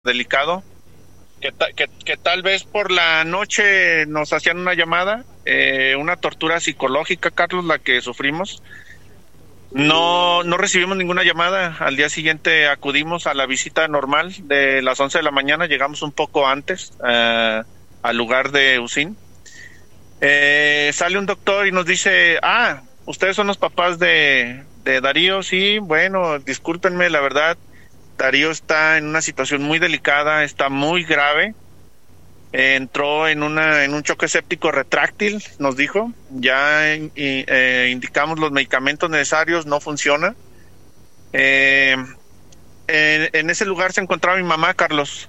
delicado, que tal vez por la noche nos hacían una llamada, una tortura psicológica, Carlos, la que sufrimos. No recibimos ninguna llamada. Al día siguiente acudimos a la visita normal de las 11 de la mañana, llegamos un poco antes al lugar de Usín. Sale un doctor y nos dice, ustedes son los papás de Darío. Sí, bueno, discúlpenme, la verdad, Darío está en una situación muy delicada, está muy grave. Entró en un choque séptico retráctil, nos dijo. Ya indicamos los medicamentos necesarios, no funciona. En ese lugar se encontraba mi mamá, Carlos.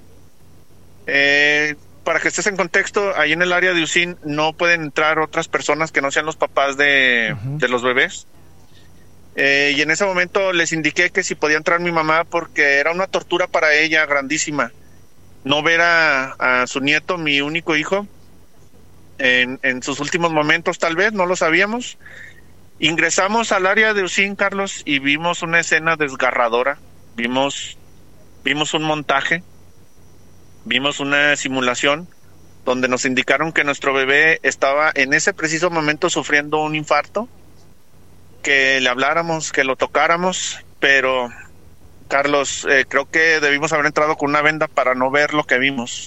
Para que estés en contexto, ahí en el área de Usín no pueden entrar otras personas que no sean los papás de los bebés. Y en ese momento les indiqué que si podía entrar mi mamá, porque era una tortura para ella grandísima no ver a su nieto, mi único hijo, en sus últimos momentos, tal vez, no lo sabíamos. Ingresamos al área de Usín, Carlos, y vimos una escena desgarradora. Vimos un montaje, vimos una simulación donde nos indicaron que nuestro bebé estaba en ese preciso momento sufriendo un infarto, que le habláramos, que lo tocáramos, pero Carlos, creo que debimos haber entrado con una venda para no ver lo que vimos.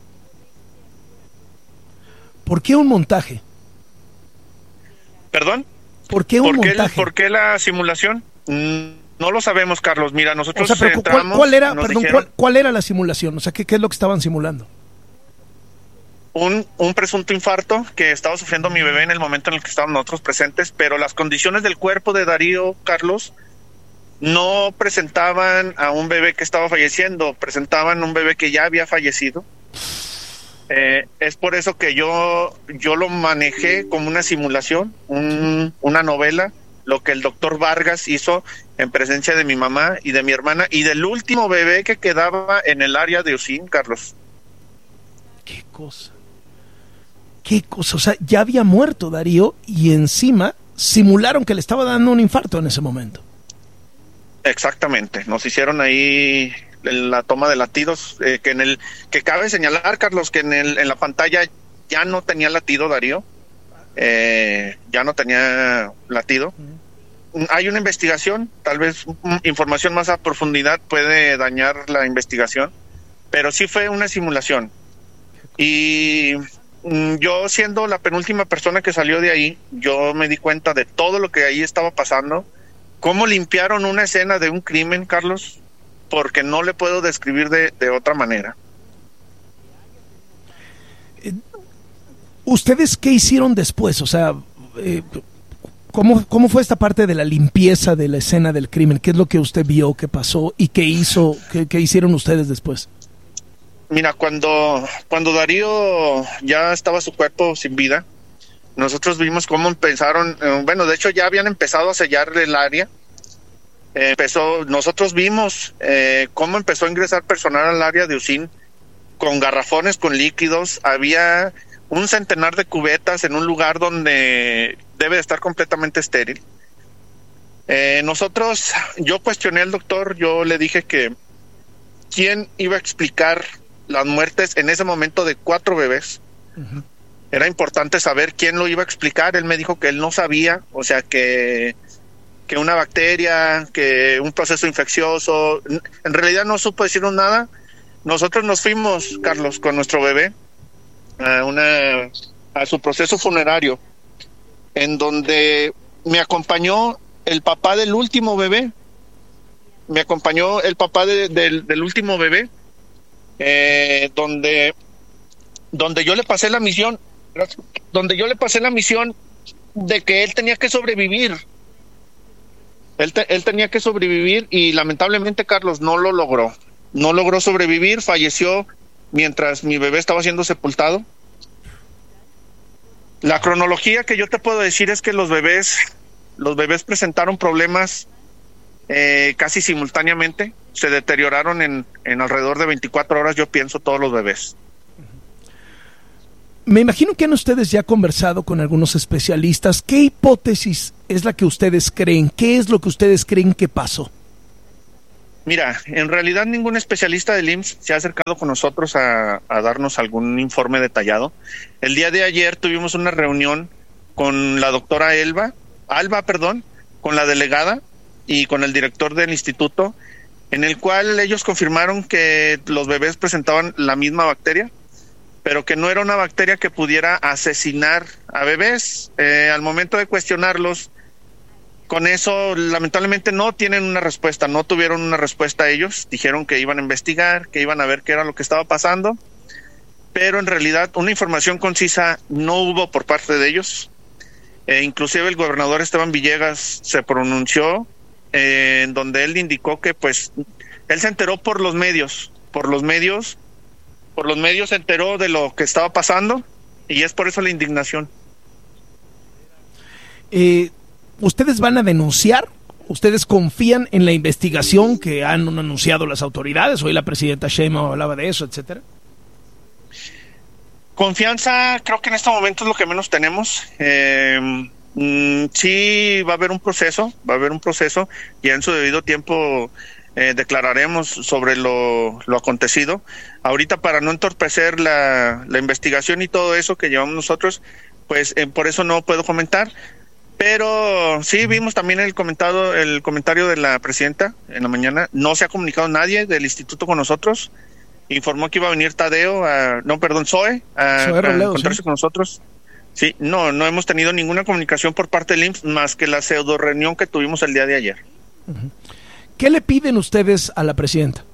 ¿Por qué un montaje? ¿Perdón? ¿Por qué un montaje? ¿Por qué la simulación? No lo sabemos, Carlos. Mira, nosotros entramos... ¿Cuál era la simulación? O sea, ¿qué es lo que estaban simulando? Un presunto infarto que estaba sufriendo mi bebé en el momento en el que estábamos nosotros presentes, pero las condiciones del cuerpo de Darío, Carlos, no presentaban a un bebé que estaba falleciendo, presentaban un bebé que ya había fallecido. Es por eso que yo lo manejé como una simulación, una novela, lo que el doctor Vargas hizo en presencia de mi mamá y de mi hermana y del último bebé que quedaba en el área de Usín, Carlos. ¿Qué cosa? O sea, ya había muerto Darío y encima simularon que le estaba dando un infarto en ese momento. Exactamente, nos hicieron ahí la toma de latidos, que cabe señalar, Carlos, que en la pantalla ya no tenía latido Darío, ya no tenía latido. Hay una investigación, tal vez información más a profundidad puede dañar la investigación, pero sí fue una simulación. Y yo, siendo la penúltima persona que salió de ahí, yo me di cuenta de todo lo que ahí estaba pasando. ¿Cómo limpiaron una escena de un crimen, Carlos? Porque no le puedo describir de otra manera. ¿Ustedes qué hicieron después? O sea, ¿cómo fue esta parte de la limpieza de la escena del crimen? ¿Qué es lo que usted vio, qué pasó y qué hicieron ustedes después? Mira, cuando Darío ya estaba su cuerpo sin vida, nosotros vimos cómo empezaron, de hecho ya habían empezado a sellar el área. Nosotros vimos cómo empezó a ingresar personal al área de Usín con garrafones, con líquidos. Había un centenar de cubetas en un lugar donde debe de estar completamente estéril. Yo cuestioné al doctor, yo le dije que quién iba a explicar las muertes en ese momento de 4 bebés. Uh-huh. Era importante saber quién lo iba a explicar. Él me dijo que él no sabía, o sea, que una bacteria, que un proceso infeccioso. En realidad no supo decirnos nada. Nosotros nos fuimos, Carlos, con nuestro bebé a su proceso funerario, en donde me acompañó el papá del último bebé. Me acompañó el papá del último bebé, donde yo le pasé la misión. De que él tenía que sobrevivir. Él tenía que sobrevivir y lamentablemente, Carlos, no lo logró. No logró sobrevivir, falleció mientras mi bebé estaba siendo sepultado. La cronología que yo te puedo decir es que los bebés presentaron problemas casi simultáneamente. Se deterioraron en alrededor de 24 horas, yo pienso, todos los bebés. Me imagino que han ustedes ya conversado con algunos especialistas. ¿Qué hipótesis es la que ustedes creen? ¿Qué es lo que ustedes creen que pasó? Mira, en realidad ningún especialista del IMSS se ha acercado con nosotros a darnos algún informe detallado. El día de ayer tuvimos una reunión con la doctora Alba, con la delegada y con el director del instituto, en el cual ellos confirmaron que los bebés presentaban la misma bacteria, pero que no era una bacteria que pudiera asesinar a bebés. Al momento de cuestionarlos, con eso lamentablemente no tienen una respuesta, no tuvieron una respuesta ellos. Dijeron que iban a investigar, que iban a ver qué era lo que estaba pasando, pero en realidad una información concisa no hubo por parte de ellos. Inclusive el gobernador Esteban Villegas se pronunció en donde él indicó que pues él se enteró por los medios se enteró de lo que estaba pasando, y es por eso la indignación. ¿Ustedes van a denunciar? ¿Ustedes confían en la investigación que han anunciado las autoridades? Hoy la presidenta Sheinbaum hablaba de eso, etcétera. Confianza, creo que en este momento es lo que menos tenemos. Sí, va a haber un proceso, ya en su debido tiempo declararemos sobre lo acontecido. Ahorita, para no entorpecer la investigación y todo eso que llevamos nosotros, pues por eso no puedo comentar. Pero sí vimos también el comentario de la presidenta en la mañana. No se ha comunicado nadie del instituto con nosotros. Informó que iba a venir Zoe a encontrarse con nosotros. Sí, no hemos tenido ninguna comunicación por parte del IMSS más que la pseudo reunión que tuvimos el día de ayer. Uh-huh. ¿Qué le piden ustedes a la presidenta?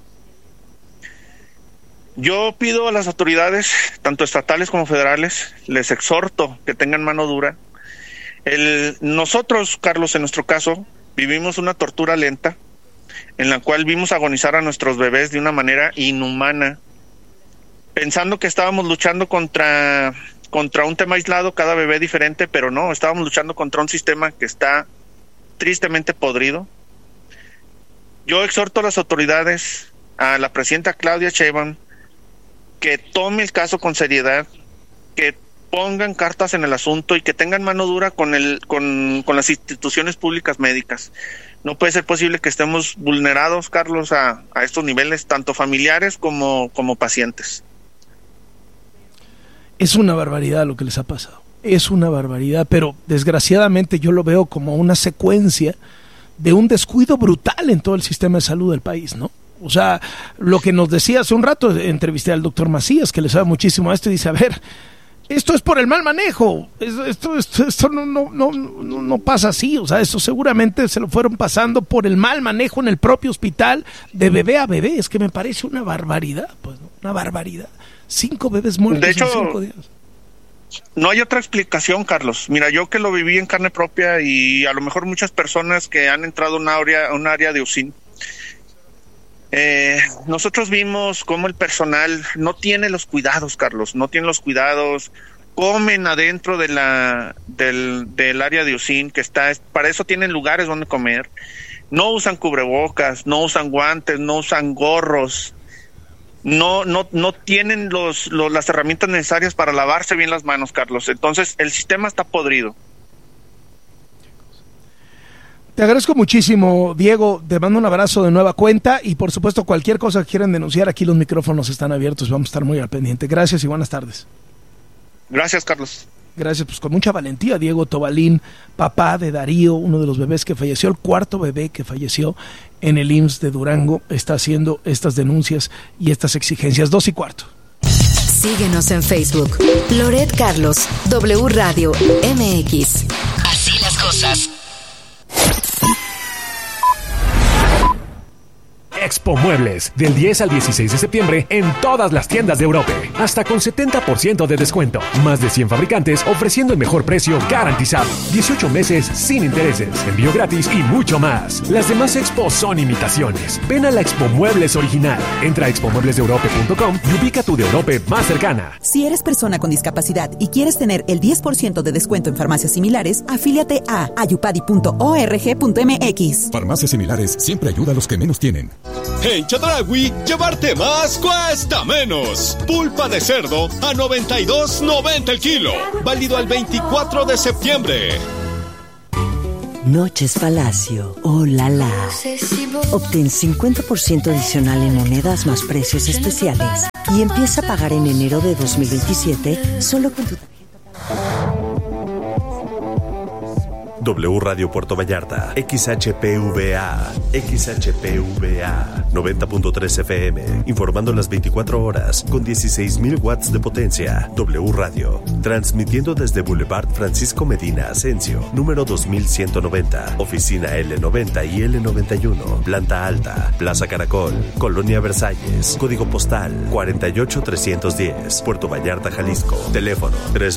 Yo pido a las autoridades, tanto estatales como federales, les exhorto que tengan mano dura. Nosotros, Carlos, en nuestro caso, vivimos una tortura lenta en la cual vimos agonizar a nuestros bebés de una manera inhumana, pensando que estábamos luchando contra un tema aislado, cada bebé diferente, pero no, estábamos luchando contra un sistema que está tristemente podrido. Yo exhorto a las autoridades, a la presidenta Claudia Sheinbaum, que tome el caso con seriedad, que pongan cartas en el asunto y que tengan mano dura con las instituciones públicas médicas. No puede ser posible que estemos vulnerados, Carlos, a estos niveles, tanto familiares como pacientes. Es una barbaridad lo que les ha pasado. Es una barbaridad, pero desgraciadamente yo lo veo como una secuencia de un descuido brutal en todo el sistema de salud del país, ¿no? O sea, lo que nos decía hace un rato, entrevisté al doctor Macías, que le sabe muchísimo a esto, y dice, a ver, esto es por el mal manejo, esto no pasa así, o sea, esto seguramente se lo fueron pasando por el mal manejo en el propio hospital de bebé a bebé. Es que me parece una barbaridad, pues, ¿no? Una barbaridad. 5 bebés muertos de hecho, en 5 días. No hay otra explicación, Carlos. Mira, yo que lo viví en carne propia, y a lo mejor muchas personas que han entrado a un área de UCIN, nosotros vimos cómo el personal no tiene los cuidados, Carlos, comen adentro del área de UCIN, que para eso tienen lugares donde comer, no usan cubrebocas, no usan guantes, no usan gorros, no tienen las herramientas necesarias para lavarse bien las manos, Carlos. Entonces el sistema está podrido. Te agradezco muchísimo, Diego. Te mando un abrazo de nueva cuenta, y por supuesto cualquier cosa que quieran denunciar, aquí los micrófonos están abiertos, vamos a estar muy al pendiente. Gracias y buenas tardes. Gracias, Carlos. Gracias, pues con mucha valentía, Diego Tobalín, papá de Darío, uno de los bebés que falleció, el 4º bebé que falleció en el IMSS de Durango, está haciendo estas denuncias y estas exigencias. 2:15. Síguenos en Facebook, Loret Carlos, W Radio MX. Así las cosas. Expo Muebles, del 10 al 16 de septiembre en todas las tiendas de Europa. Hasta con 70% de descuento. Más de 100 fabricantes ofreciendo el mejor precio garantizado. 18 meses sin intereses, envío gratis y mucho más. Las demás expos son imitaciones. Ven a la Expo Muebles original. Entra a expomueblesdeeurope.com y ubica tu de Europa más cercana. Si eres persona con discapacidad y quieres tener el 10% de descuento en farmacias similares, afíliate a ayupadi.org.mx. Farmacias similares siempre ayuda a los que menos tienen. En Chedraui, llevarte más cuesta menos. Pulpa de cerdo a $92.90 el kilo. Válido al 24 de septiembre. Noches Palacio, oh la la. Obtén 50% adicional en monedas más precios especiales y empieza a pagar en enero de 2027 solo con tu tarjeta. W Radio Puerto Vallarta, XHPVA, 90.3 FM, informando las 24 horas con 16,000 watts de potencia. W Radio, transmitiendo desde Boulevard Francisco Medina Asensio, número 2190, oficina L90 y L91, planta alta, Plaza Caracol, Colonia Versalles, código postal 48310, Puerto Vallarta, Jalisco, teléfono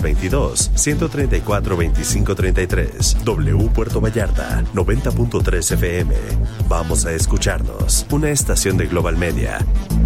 322-134-2533. W Puerto Vallarta, 90.3 FM. Vamos a escucharnos. Una estación de Global Media.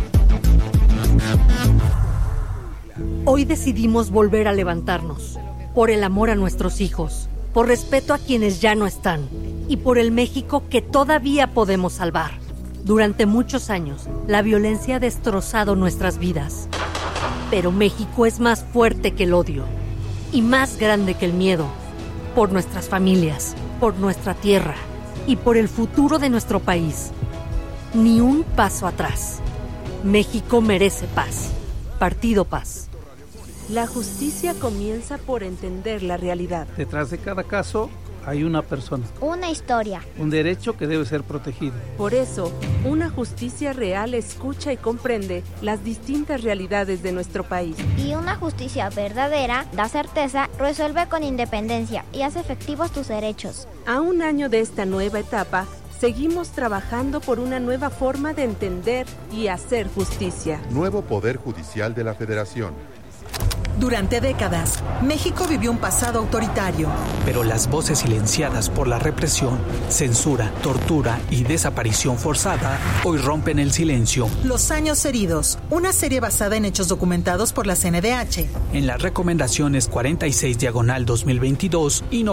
Hoy decidimos volver a levantarnos. Por el amor a nuestros hijos, por respeto a quienes ya no están y por el México que todavía podemos salvar. Durante muchos años, la violencia ha destrozado nuestras vidas. Pero México es más fuerte que el odio y más grande que el miedo. Por nuestras familias, por nuestra tierra y por el futuro de nuestro país. Ni un paso atrás. México merece paz. Partido Paz. La justicia comienza por entender la realidad. Detrás de cada caso hay una persona. Una historia. Un derecho que debe ser protegido. Por eso, una justicia real escucha y comprende las distintas realidades de nuestro país. Y una justicia verdadera da certeza, resuelve con independencia y hace efectivos tus derechos. A un año de esta nueva etapa, seguimos trabajando por una nueva forma de entender y hacer justicia. Nuevo Poder Judicial de la Federación. Durante décadas, México vivió un pasado autoritario. Pero las voces silenciadas por la represión, censura, tortura y desaparición forzada hoy rompen el silencio. Los años heridos, una serie basada en hechos documentados por la CNDH. En las recomendaciones 46/2022 y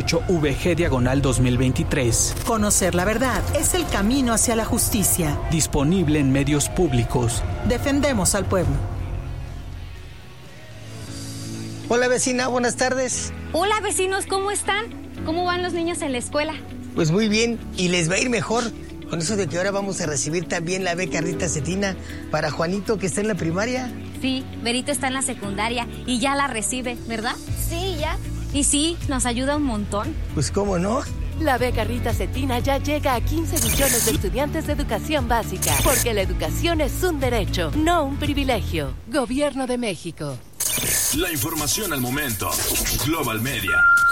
98-VG/2023. Conocer la verdad es el camino hacia la justicia. Disponible en medios públicos. Defendemos al pueblo. Hola vecina, buenas tardes. Hola vecinos, ¿cómo están? ¿Cómo van los niños en la escuela? Pues muy bien, y les va a ir mejor con eso de que ahora vamos a recibir también la beca Rita Cetina para Juanito que está en la primaria. Sí, Berito está en la secundaria y ya la recibe, ¿verdad? Sí, ya. Y sí, nos ayuda un montón. Pues cómo no. La beca Rita Cetina ya llega a 15 millones de estudiantes de educación básica, porque la educación es un derecho, no un privilegio. Gobierno de México. La información al momento. Global Media.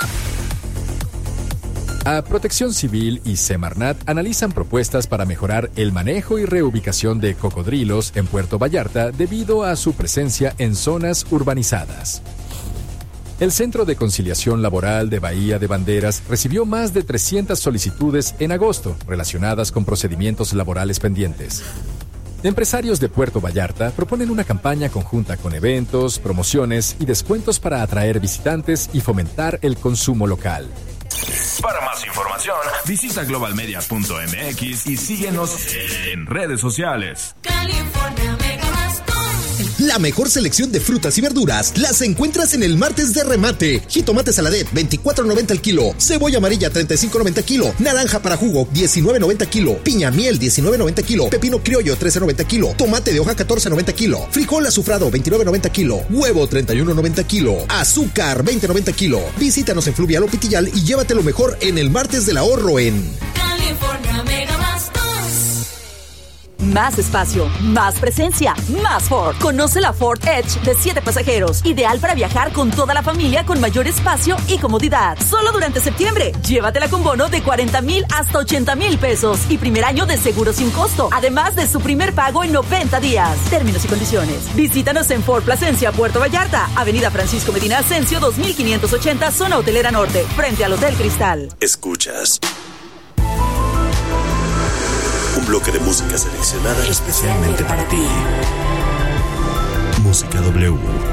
A Protección Civil y Semarnat analizan propuestas para mejorar el manejo y reubicación de cocodrilos en Puerto Vallarta debido a su presencia en zonas urbanizadas. El Centro de Conciliación Laboral de Bahía de Banderas recibió más de 300 solicitudes en agosto relacionadas con procedimientos laborales pendientes. Empresarios de Puerto Vallarta proponen una campaña conjunta con eventos, promociones y descuentos para atraer visitantes y fomentar el consumo local. Para más información, visita globalmedia.mx y síguenos en redes sociales. California Mega Bastón. La mejor selección de frutas y verduras las encuentras en el martes de remate. Jitomate saladet, $24.90 el kilo. Cebolla amarilla, $35.90 kilo. Naranja para jugo, $19.90 kilo. Piña miel, $19.90 kilo. Pepino criollo, $13.90 kilo. Tomate de hoja, $14.90 kilo. Frijol azufrado, $29.90 kilo. Huevo, $31.90 kilo. Azúcar, $20.90 kilo. Visítanos en Fluvial o Pitillal y llévate lo mejor en el martes del ahorro en California Mega Bastón. Más espacio, más presencia, más Ford. Conoce la Ford Edge de 7 pasajeros. Ideal para viajar con toda la familia con mayor espacio y comodidad. Solo durante septiembre. Llévatela con bono de 40,000 hasta 80,000 pesos. Y primer año de seguro sin costo. Además de su primer pago en 90 días. Términos y condiciones. Visítanos en Ford Plasencia, Puerto Vallarta. Avenida Francisco Medina Asensio, 2580, zona hotelera norte. Frente al Hotel Cristal. Escuchas un bloque de música seleccionada especialmente para ti. Música W.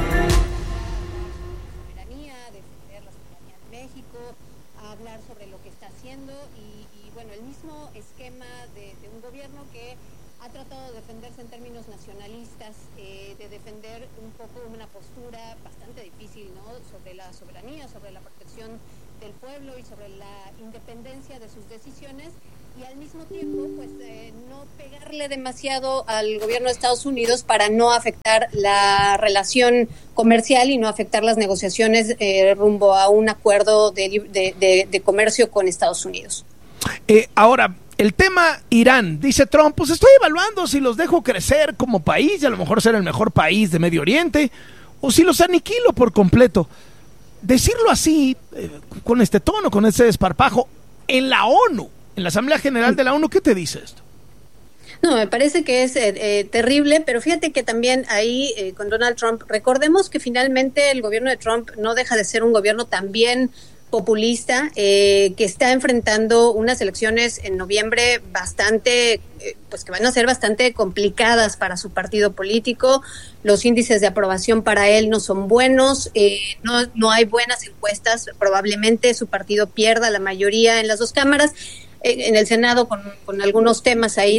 Defender la soberanía de México, hablar sobre lo que está haciendo y bueno, el mismo esquema de un gobierno que ha tratado de defender más en términos nacionalistas, de defender un poco una postura bastante difícil, ¿no?, sobre la soberanía, sobre la protección del pueblo y sobre la independencia de sus decisiones, y al mismo tiempo pues no pegarle demasiado al gobierno de Estados Unidos para no afectar la relación comercial y no afectar las negociaciones rumbo a un acuerdo de comercio con Estados Unidos. Ahora, el tema Irán, dice Trump, pues estoy evaluando si los dejo crecer como país y a lo mejor ser el mejor país de Medio Oriente o si los aniquilo por completo. Decirlo así, con este tono, con este desparpajo, en la ONU, en la Asamblea General de la ONU, ¿qué te dice esto? No, me parece que es terrible, pero fíjate que también ahí con Donald Trump, recordemos que finalmente el gobierno de Trump no deja de ser un gobierno también populista, que está enfrentando unas elecciones en noviembre bastante, pues que van a ser bastante complicadas para su partido político. Los índices de aprobación para él no son buenos, no hay buenas encuestas, probablemente su partido pierda la mayoría en las dos cámaras. En el Senado con algunos temas ahí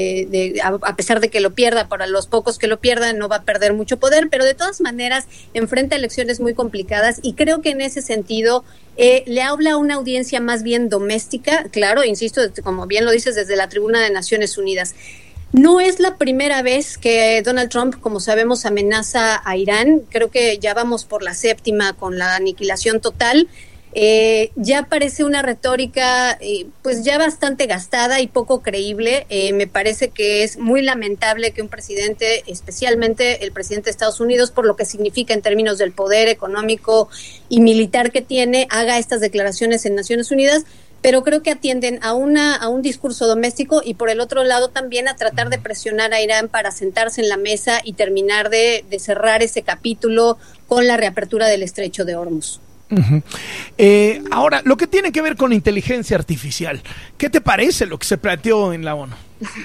a pesar de que lo pierda, para los pocos que lo pierdan no va a perder mucho poder, pero de todas maneras enfrenta elecciones muy complicadas y creo que en ese sentido le habla a una audiencia más bien doméstica, claro, insisto, como bien lo dices, desde la tribuna de Naciones Unidas. No es la primera vez que Donald Trump, como sabemos, amenaza a Irán, creo que ya vamos por la 7ª con la aniquilación total. Ya parece una retórica pues ya bastante gastada y poco creíble. Me parece que es muy lamentable que un presidente, especialmente el presidente de Estados Unidos, por lo que significa en términos del poder económico y militar que tiene, haga estas declaraciones en Naciones Unidas, pero creo que atienden a un discurso doméstico y por el otro lado también a tratar de presionar a Irán para sentarse en la mesa y terminar de cerrar ese capítulo con la reapertura del Estrecho de Hormuz. Uh-huh. Ahora, lo que tiene que ver con inteligencia artificial, ¿qué te parece lo que se planteó en la ONU?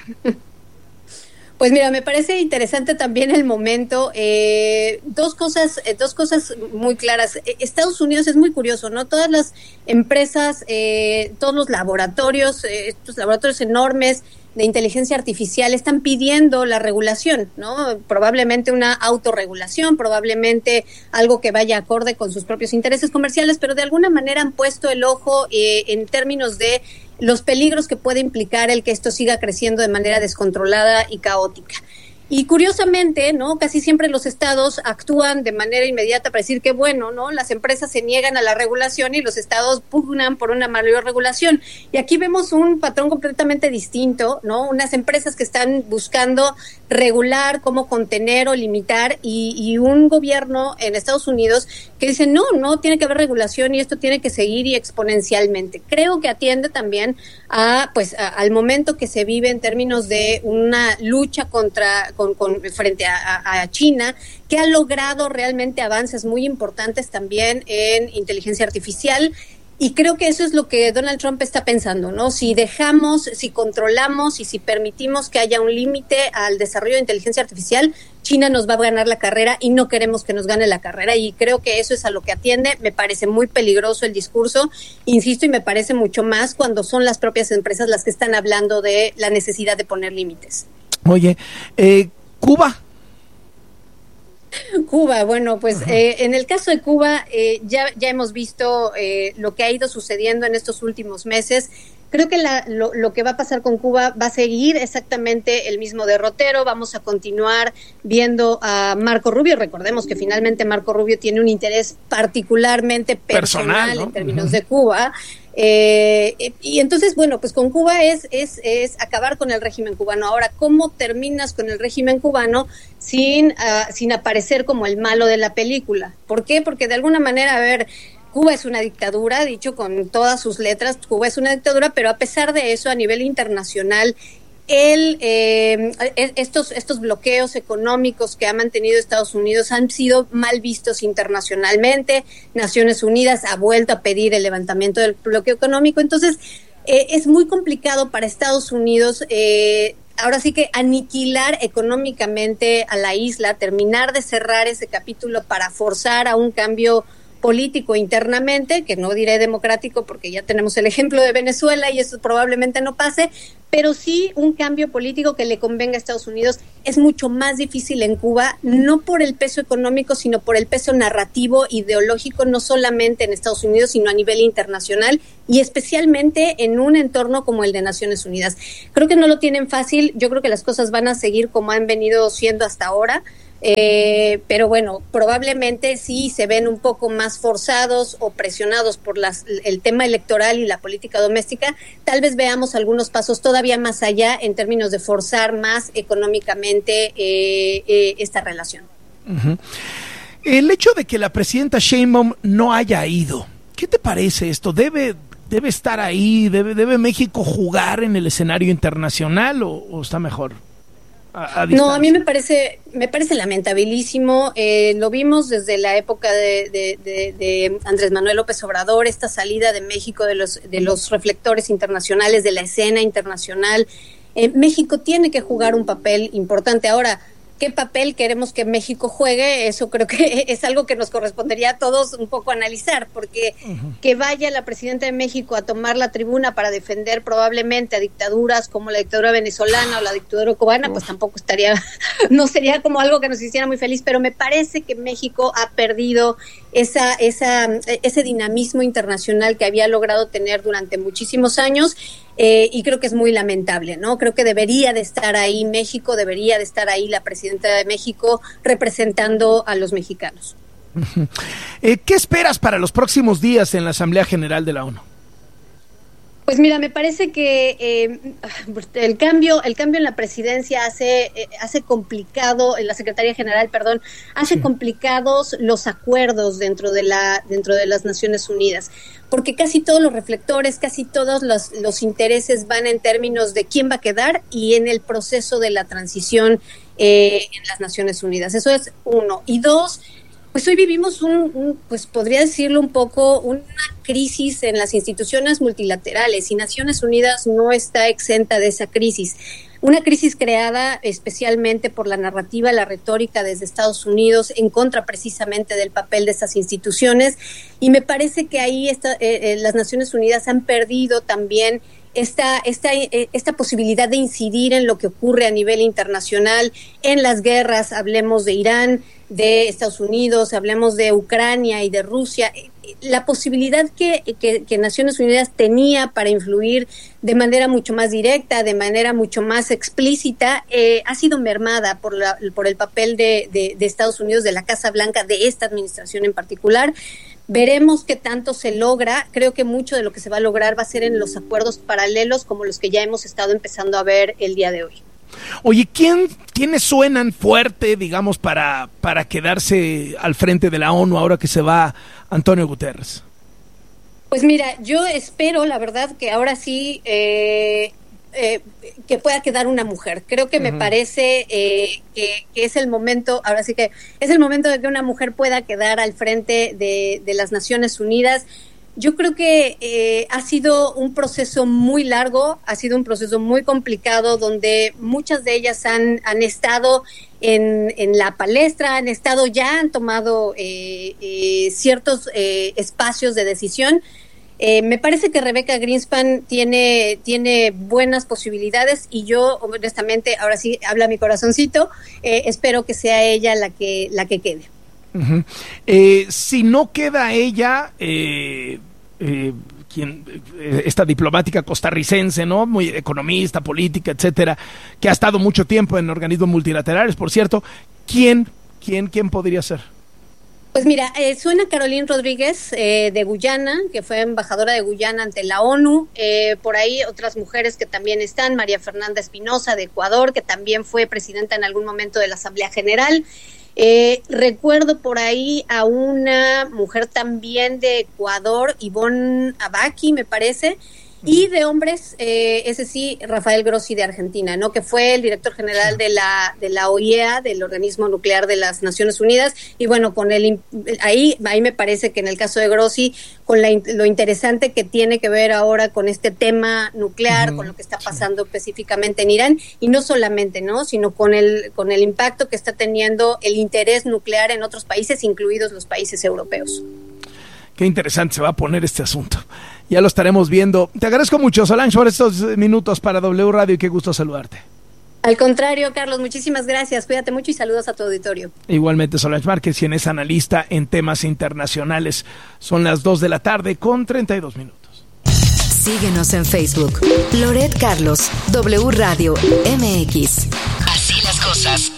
Pues mira, me parece interesante también el momento. Dos cosas muy claras. Estados Unidos es muy curioso, ¿no? Todas las empresas, todos los laboratorios, estos laboratorios enormes de inteligencia artificial están pidiendo la regulación, ¿no? Probablemente una autorregulación, probablemente algo que vaya acorde con sus propios intereses comerciales, pero de alguna manera han puesto el ojo en términos de los peligros que puede implicar el que esto siga creciendo de manera descontrolada y caótica. Y curiosamente, ¿no? Casi siempre los estados actúan de manera inmediata para decir que bueno, ¿no? Las empresas se niegan a la regulación y los estados pugnan por una mayor regulación. Y aquí vemos un patrón completamente distinto, ¿no? Unas empresas que están buscando regular, cómo contener o limitar y un gobierno en Estados Unidos que dice no tiene que haber regulación y esto tiene que seguir y exponencialmente. Creo que atiende también al momento que se vive en términos de una lucha frente a China, que ha logrado realmente avances muy importantes también en inteligencia artificial. Y creo que eso es lo que Donald Trump está pensando, ¿no? Si controlamos y si permitimos que haya un límite al desarrollo de inteligencia artificial, China nos va a ganar la carrera y no queremos que nos gane la carrera. Y creo que eso es a lo que atiende. Me parece muy peligroso el discurso, insisto, y me parece mucho más cuando son las propias empresas las que están hablando de la necesidad de poner límites. Oye, Cuba. Cuba, bueno, pues en el caso de Cuba ya hemos visto lo que ha ido sucediendo en estos últimos meses. Creo que lo que va a pasar con Cuba va a seguir exactamente el mismo derrotero. Vamos a continuar viendo a Marco Rubio. Recordemos que finalmente Marco Rubio tiene un interés particularmente personal, ¿no? En términos de Cuba. Y entonces, bueno, pues con Cuba es acabar con el régimen cubano. Ahora, ¿cómo terminas con el régimen cubano sin aparecer como el malo de la película? ¿Por qué? Porque de alguna manera, a ver, Cuba es una dictadura, dicho con todas sus letras, Cuba es una dictadura, pero a pesar de eso, a nivel internacional, estos bloqueos económicos que ha mantenido Estados Unidos han sido mal vistos internacionalmente. Naciones Unidas ha vuelto a pedir el levantamiento del bloqueo económico. Entonces, es muy complicado para Estados Unidos ahora sí que aniquilar económicamente a la isla, terminar de cerrar ese capítulo para forzar a un cambio político internamente, que no diré democrático porque ya tenemos el ejemplo de Venezuela y eso probablemente no pase, pero sí un cambio político que le convenga a Estados Unidos. Es mucho más difícil en Cuba, no por el peso económico, sino por el peso narrativo, ideológico, no solamente en Estados Unidos, sino a nivel internacional y especialmente en un entorno como el de Naciones Unidas. Creo que no lo tienen fácil, yo creo que las cosas van a seguir como han venido siendo hasta ahora. Pero bueno, probablemente sí se ven un poco más forzados o presionados por el tema electoral y la política doméstica. Tal vez veamos algunos pasos todavía más allá en términos de forzar más económicamente esta relación. Uh-huh. El hecho de que la presidenta Sheinbaum no haya ido, ¿qué te parece esto? ¿Debe estar ahí? ¿Debe México jugar en el escenario internacional o está mejor? No, a mí me parece lamentabilísimo. Lo vimos desde la época de Andrés Manuel López Obrador, esta salida de México de los reflectores internacionales, de la escena internacional. México tiene que jugar un papel importante. Ahora, ¿qué papel queremos que México juegue? Eso creo que es algo que nos correspondería a todos un poco analizar, porque que vaya la presidenta de México a tomar la tribuna para defender probablemente a dictaduras como la dictadura venezolana o la dictadura cubana, pues tampoco no sería como algo que nos hiciera muy feliz, pero me parece que México ha perdido ese dinamismo internacional que había logrado tener durante muchísimos años. Y creo que es muy lamentable, ¿no? Creo que debería de estar ahí México, debería de estar ahí la presidenta de México representando a los mexicanos. ¿Qué esperas para los próximos días en la Asamblea General de la ONU? Pues mira, me parece que el cambio en la presidencia hace complicado, en la Secretaría General, hace complicados los acuerdos dentro de las Naciones Unidas, porque casi todos los reflectores, casi todos los intereses van en términos de quién va a quedar y en el proceso de la transición en las Naciones Unidas. Eso es uno. Y dos, pues hoy vivimos pues podría decirlo un poco, una crisis en las instituciones multilaterales y Naciones Unidas no está exenta de esa crisis. Una crisis creada especialmente por la narrativa, la retórica desde Estados Unidos en contra precisamente del papel de estas instituciones, y me parece que ahí las Naciones Unidas han perdido también esta posibilidad de incidir en lo que ocurre a nivel internacional, en las guerras, hablemos de Irán, de Estados Unidos, hablemos de Ucrania y de Rusia. La posibilidad que Naciones Unidas tenía para influir de manera mucho más directa, de manera mucho más explícita, ha sido mermada por el papel de Estados Unidos, de la Casa Blanca, de esta administración en particular. Veremos qué tanto se logra. Creo que mucho de lo que se va a lograr va a ser en los acuerdos paralelos como los que ya hemos estado empezando a ver el día de hoy. Oye, ¿quiénes suenan fuerte, digamos, para quedarse al frente de la ONU ahora que se va Antonio Guterres? Pues mira, yo espero, la verdad, que ahora sí que pueda quedar una mujer. Creo que me parece que es el momento, ahora sí que es el momento de que una mujer pueda quedar al frente de las Naciones Unidas. Yo creo que ha sido un proceso muy largo, ha sido un proceso muy complicado, donde muchas de ellas han estado en la palestra, han tomado ciertos espacios de decisión. Me parece que Rebecca Greenspan tiene buenas posibilidades y yo, honestamente, ahora sí habla mi corazoncito, espero que sea ella la que quede. Uh-huh. Si no queda ella, esta diplomática costarricense, ¿no? Muy economista, política, etcétera, que ha estado mucho tiempo en organismos multilaterales, por cierto, ¿quién podría ser? Pues mira, suena Caroline Rodríguez de Guyana, que fue embajadora de Guyana ante la ONU. Por ahí otras mujeres que también están, María Fernanda Espinosa de Ecuador, que también fue presidenta en algún momento de la Asamblea General. Recuerdo por ahí a una mujer también de Ecuador, Ivonne Abaki, me parece, y de hombres, ese sí, Rafael Grossi de Argentina, ¿no? Que fue el director general de la OIEA, del Organismo Nuclear de las Naciones Unidas, y bueno, con ahí me parece que en el caso de Grossi, con lo interesante que tiene que ver ahora con este tema nuclear, con lo que está pasando específicamente en Irán, y no solamente, ¿no? Sino con el impacto que está teniendo el interés nuclear en otros países, incluidos los países europeos. Qué interesante se va a poner este asunto. Ya lo estaremos viendo. Te agradezco mucho, Solange, por estos minutos para W Radio y qué gusto saludarte. Al contrario, Carlos, muchísimas gracias. Cuídate mucho y saludos a tu auditorio. Igualmente, Solange Márquez, quien es analista en temas internacionales. Son las 2:00 con 32 minutos. Síguenos en Facebook. Loret Carlos, W Radio MX. Así las cosas.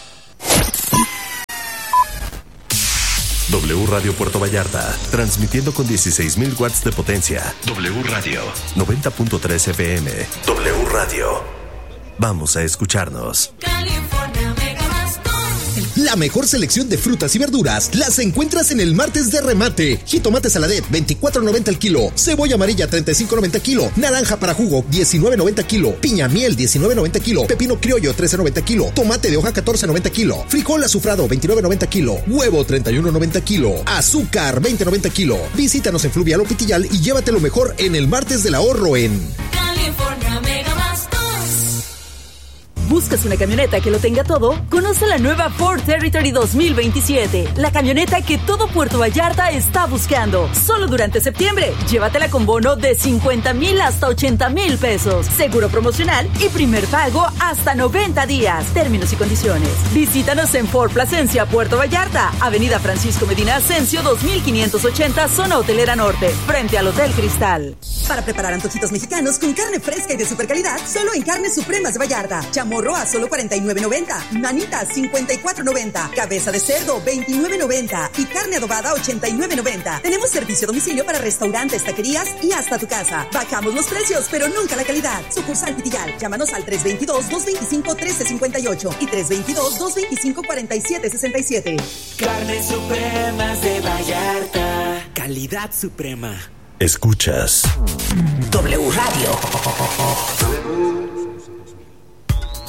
W Radio Puerto Vallarta, transmitiendo con 16,000 watts de potencia. W Radio, 90.3 FM. W Radio. Vamos a escucharnos. California Mega más todo. La mejor selección de frutas y verduras las encuentras en el martes de remate. Jitomate saladet, 24.90 el kilo. Cebolla amarilla, 35.90 kilo. Naranja para jugo, 19.90 kilo. Piña miel, 19.90 kilo. Pepino criollo, 13.90 kilo. Tomate de hoja, 14.90 kilo. Frijol azufrado, 29.90 kilo. Huevo, 31.90 kilo. Azúcar, 20.90 kilo. Visítanos en Fluvial o Pitillal y llévate lo mejor en el martes del ahorro en California Mega más todo. ¿Buscas una camioneta que lo tenga todo? Conoce la nueva Ford Territory 2027, la camioneta que todo Puerto Vallarta está buscando. Solo durante septiembre, llévatela con bono de 50,000 hasta 80,000 pesos, seguro promocional y primer pago hasta 90 días. Términos y condiciones. Visítanos en Ford Plasencia, Puerto Vallarta, Avenida Francisco Medina Ascencio 2580, zona hotelera norte, frente al Hotel Cristal. Para preparar antojitos mexicanos con carne fresca y de super calidad, solo en Carnes Supremas de Vallarta. Chamorro a solo $49.90, manitas $54.90, cabeza de cerdo $29.90 y carne adobada $89.90. Tenemos servicio a domicilio para restaurantes, taquerías y hasta tu casa. Bajamos los precios, pero nunca la calidad. Sucursal Pitillal. Llámanos al 322-225-1358 y 322-225-4767. Carnes Supremas de Vallarta. Calidad suprema. Escuchas W Radio.